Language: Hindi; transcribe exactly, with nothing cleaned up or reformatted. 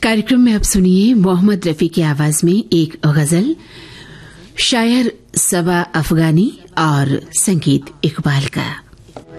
कार्यक्रम में अब सुनिए मोहम्मद रफी की आवाज में एक गजल, शायर सबा अफगानी और संगीत इकबाल का।